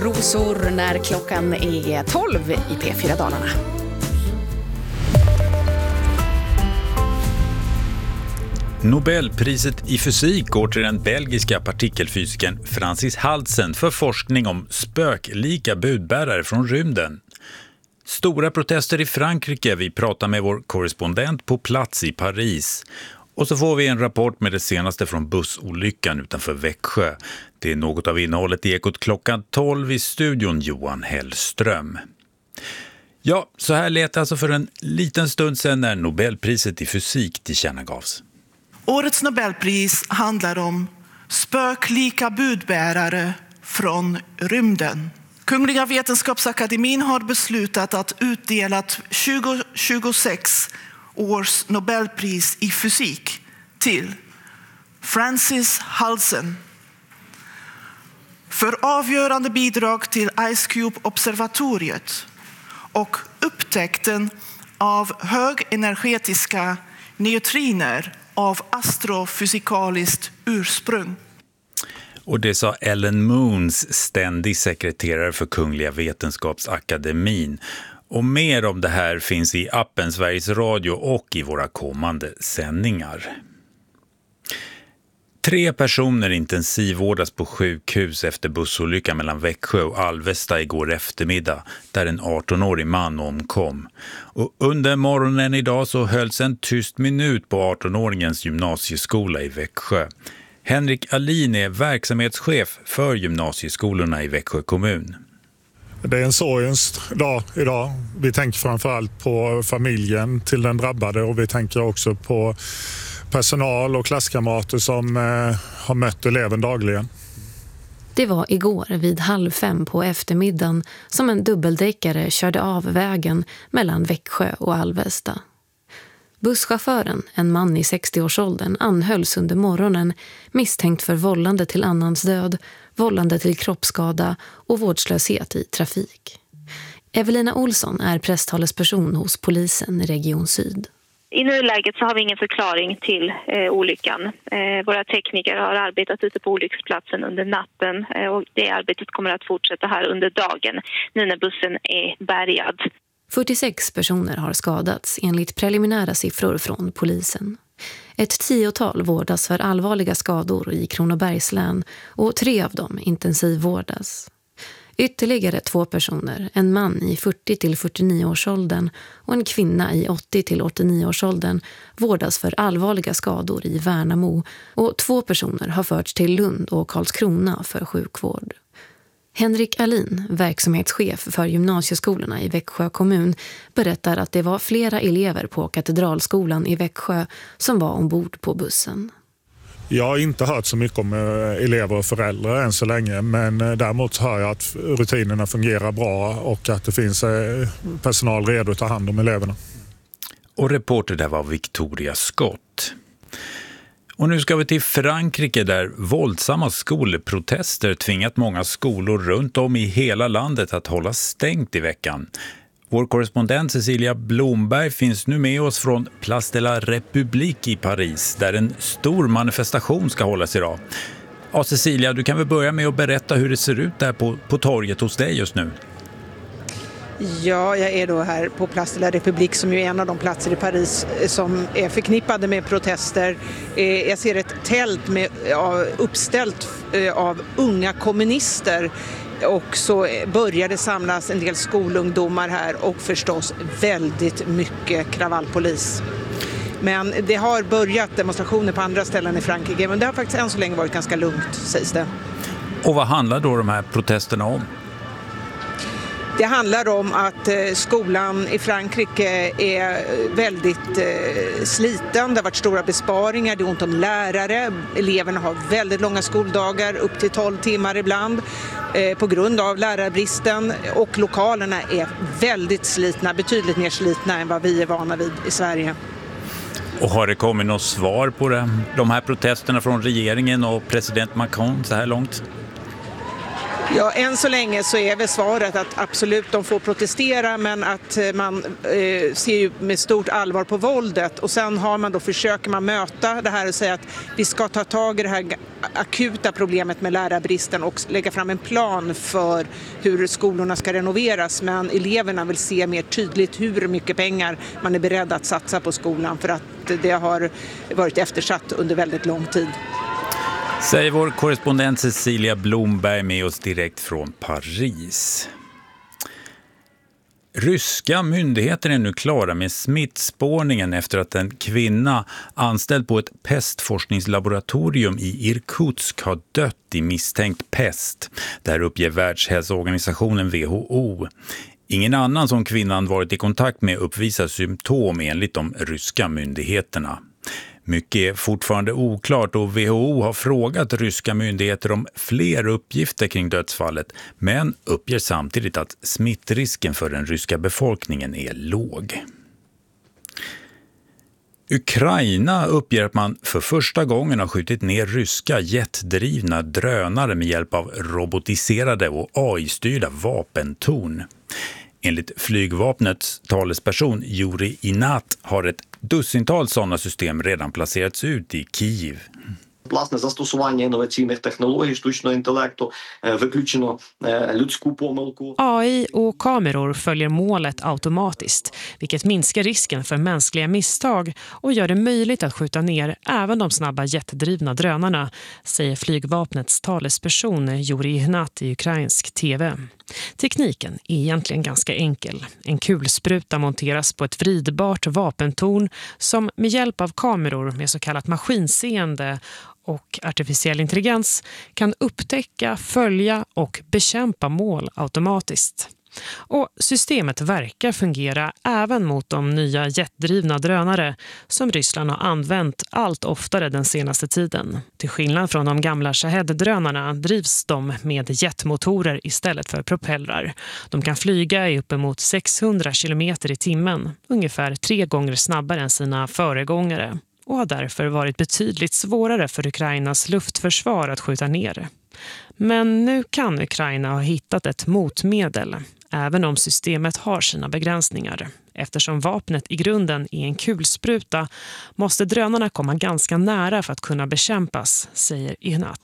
rosor när klockan är 12 i P4 Dalarna. Nobelpriset i fysik går till den belgiska partikelfysikern Francis Halsen för forskning om spöklika budbärare från rymden. Stora protester i Frankrike. Vi pratar med vår korrespondent på plats i Paris. Och så får vi en rapport med det senaste från bussolyckan utanför Växjö. Det är något av innehållet i Ekot klockan 12 i studion, Johan Hellström. Ja, så här lät alltså för en liten stund sedan när Nobelpriset i fysik tillkännagavs. Årets Nobelpris handlar om spöklika budbärare från rymden. Kungliga Vetenskapsakademin har beslutat att utdela 2026 års Nobelpris i fysik till Francis Halsen för avgörande bidrag till Ice Cube-observatoriet och upptäckten av högenergetiska neutriner av astrofysikaliskt ursprung. Och det sa Ellen Moons, ständig sekreterare för Kungliga Vetenskapsakademin. Och mer om det här finns i appen Sveriges Radio och i våra kommande sändningar. 3 personer intensivvårdas på sjukhus efter bussolyckan mellan Växjö och Alvesta igår eftermiddag, där en 18-årig man omkom. Och under morgonen idag så hölls en tyst minut på 18-åringens gymnasieskola i Växjö. Henrik Alin är verksamhetschef för gymnasieskolorna i Växjö kommun. Det är en sorgens dag idag. Vi tänker framförallt på familjen till den drabbade och vi tänker också på personal och klasskamrater som har mött eleven dagligen. Det var igår vid 4:30 på eftermiddagen som en dubbeldäckare körde av vägen mellan Växjö och Alvesta. Busschauffören, en man i 60-årsåldern, anhölls under morgonen misstänkt för vållande till annans död, vållande till kroppsskada och vårdslöshet i trafik. Evelina Olsson är presstalesperson hos polisen i Region Syd. I nuläget så har vi ingen förklaring till olyckan. Våra tekniker har arbetat ute på olycksplatsen under natten och det arbetet kommer att fortsätta här under dagen nu när bussen är bärgad. 46 personer har skadats enligt preliminära siffror från polisen. Ett 10-tal vårdas för allvarliga skador i Kronobergs län och 3 av dem intensivvårdas. Ytterligare 2 personer, en man i 40-49-årsåldern och en kvinna i 80-89-årsåldern, vårdas för allvarliga skador i Värnamo och 2 personer har förts till Lund och Karlskrona för sjukvård. Henrik Alin, verksamhetschef för gymnasieskolorna i Växjö kommun, berättar att det var flera elever på Katedralskolan i Växjö som var ombord på bussen. Jag har inte hört så mycket om elever och föräldrar än så länge, men däremot hör jag att rutinerna fungerar bra och att det finns personal redo att ta hand om eleverna. Och reporter där var Victoria Scott. Och nu ska vi till Frankrike där våldsamma skolprotester tvingat många skolor runt om i hela landet att hålla stängt i veckan. Vår korrespondent Cecilia Blomberg finns nu med oss från Place de la République i Paris där en stor manifestation ska hållas idag. Ja, Cecilia, du kan väl börja med att berätta hur det ser ut där på torget hos dig just nu. Ja, jag är då här på Place de la République som ju är en av de platser i Paris som är förknippade med protester. Jag ser ett tält uppställt av unga kommunister och så börjar det samlas en del skolungdomar här och förstås väldigt mycket kravallpolis. Men det har börjat demonstrationer på andra ställen i Frankrike, men det har faktiskt än så länge varit ganska lugnt, sägs det. Och vad handlar då de här protesterna om? Det handlar om att skolan i Frankrike är väldigt sliten. Det har varit stora besparingar, det är ont om lärare. Eleverna har väldigt långa skoldagar, upp till 12 timmar ibland på grund av lärarbristen. Och lokalerna är väldigt slitna, betydligt mer slitna än vad vi är vana vid i Sverige. Och har det kommit något svar på de här protesterna från regeringen och president Macron så här långt? Ja, än så länge så är väl svaret att absolut de får protestera, men att man ser ju med stort allvar på våldet. Och sen försöker man möta det här och säga att vi ska ta tag i det här akuta problemet med lärarbristen och lägga fram en plan för hur skolorna ska renoveras. Men eleverna vill se mer tydligt hur mycket pengar man är beredd att satsa på skolan, för att det har varit eftersatt under väldigt lång tid. Säger vår korrespondent Cecilia Blomberg med oss direkt från Paris. Ryska myndigheter är nu klara med smittspårningen efter att en kvinna anställd på ett pestforskningslaboratorium i Irkutsk har dött i misstänkt pest. Där uppger Världshälsoorganisationen WHO. Ingen annan som kvinnan varit i kontakt med uppvisar symptom enligt de ryska myndigheterna. Mycket är fortfarande oklart och WHO har frågat ryska myndigheter om fler uppgifter kring dödsfallet, men uppger samtidigt att smittrisken för den ryska befolkningen är låg. Ukraina uppger att man för första gången har skjutit ner ryska jetdrivna drönare med hjälp av robotiserade och AI-styrda vapentorn. Enligt flygvapnets talesperson Yuri Inat har ett dussintal sådana system redan placerats ut i Kiev. Власне, застосування інноваційних технологій, штучного інтелекту, виключено людську помилку. AI och kameror följer målet automatiskt, vilket minskar risken för mänskliga misstag och gör det möjligt att skjuta ner även de snabba jetdrivna drönarna, säger flygvapnets talesperson Yuri Ihnat i ukrainsk tv. Tekniken är egentligen ganska enkel. En kulspruta monteras på ett vridbart vapentorn som med hjälp av kameror med så kallat maskinseende och artificiell intelligens kan upptäcka, följa och bekämpa mål automatiskt. Och systemet verkar fungera även mot de nya jetdrivna drönare som Ryssland har använt allt oftare den senaste tiden. Till skillnad från de gamla Shahed-drönarna drivs de med jetmotorer istället för propellrar. De kan flyga i uppemot 600 km i timmen, ungefär 3 gånger snabbare än sina föregångare, och har därför varit betydligt svårare för Ukrainas luftförsvar att skjuta ner. Men nu kan Ukraina ha hittat ett motmedel, även om systemet har sina begränsningar. Eftersom vapnet i grunden är en kulspruta måste drönarna komma ganska nära för att kunna bekämpas, säger Ihnat.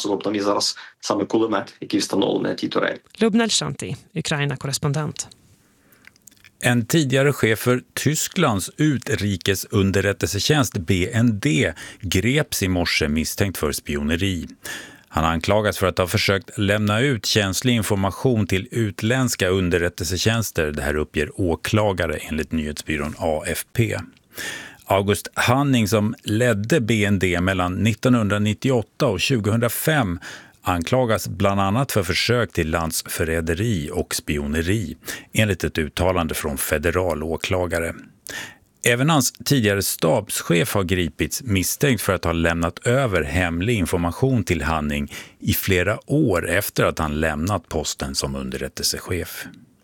Lubnel Shanti, Ukraina-korrespondent. En tidigare chef för Tysklands utrikesunderrättelsetjänst BND greps i morse misstänkt för spioneri. Han anklagas för att ha försökt lämna ut känslig information till utländska underrättelsetjänster. Det här uppger åklagare enligt nyhetsbyrån AFP. August Hanning, som ledde BND mellan 1998 och 2005, anklagas bland annat för försök till landsförräderi och spioneri, enligt ett uttalande från federal åklagare. Även hans tidigare stabschef har gripits misstänkt för att ha lämnat över hemlig information till Hanning i flera år efter att han lämnat posten som underrättelsechef.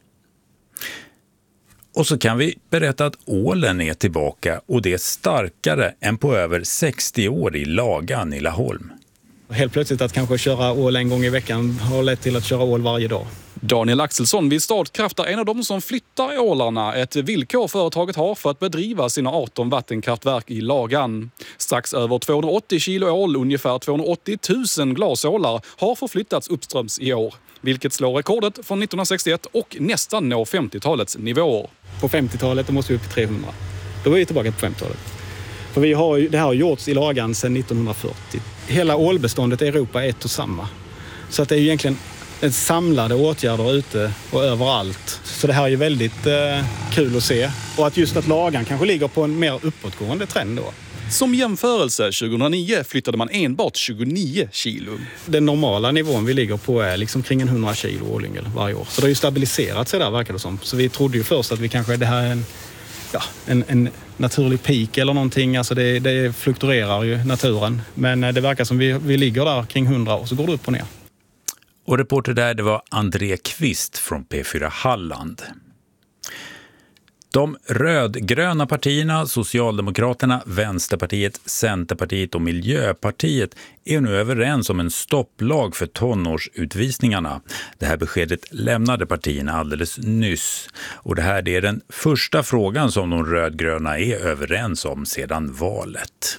Och så kan vi berätta att ålen är tillbaka, och det är starkare än på över 60 år i Lagan i Laholm. Helt plötsligt att kanske köra ål en gång i veckan har lett till att köra ål varje dag. Daniel Axelsson vid Statkraft är en av de som flyttar ålarna. Ett villkor företaget har för att bedriva sina 18 vattenkraftverk i Lagan. Strax över 280 kilo ål, ungefär 280 000 glasålar, har förflyttats uppströms i år. Vilket slår rekordet från 1961 och nästan når 50-talets nivåer. På 50-talet måste vi upp till 300. Då är vi tillbaka på 50-talet. För det här har gjorts i Lagan sedan 1940. Hela ålbeståndet i Europa är ett och samma. Så att det är egentligen en samlade åtgärder ute och överallt. Så det här är ju väldigt kul att se. Och att just att Lagan kanske ligger på en mer uppåtgående trend då. Som jämförelse, 2009 flyttade man enbart 29 kilo. Den normala nivån vi ligger på är liksom kring 100 kilo årligen varje år. Så det har ju stabiliserat sig där, verkar det som. Så vi trodde ju först att vi kanske, det här är en naturlig peak eller någonting. Alltså det fluktuerar ju naturen. Men det verkar som vi ligger där kring 100 och så går det upp och ner. Och reporter där, det var André Kvist från P4 Halland. De rödgröna partierna, Socialdemokraterna, Vänsterpartiet, Centerpartiet och Miljöpartiet är nu överens om en stopplag för tonårsutvisningarna. Det här beskedet lämnade partierna alldeles nyss. Och det här är den första frågan som de rödgröna är överens om sedan valet.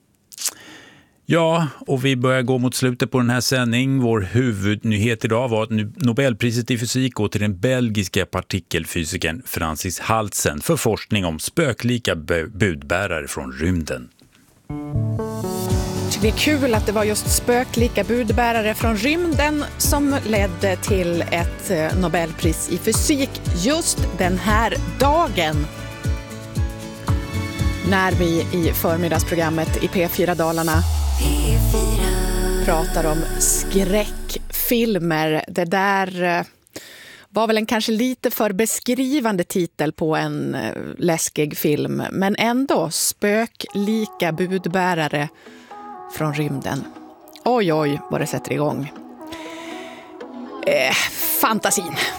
Ja, och vi börjar gå mot slutet på den här sändningen. Vår huvudnyhet idag var att Nobelpriset i fysik går till den belgiska partikelfysikern Francis Halsen för forskning om spöklika budbärare från rymden. Det är kul att det var just spöklika budbärare från rymden som ledde till ett Nobelpris i fysik just den här dagen. När vi i förmiddagsprogrammet i P4 Dalarna pratar om skräckfilmer. Det där var väl en kanske lite för beskrivande titel på en läskig film. Men ändå spöklika budbärare från rymden. Oj, oj, vad det sätter igång. Fantasin.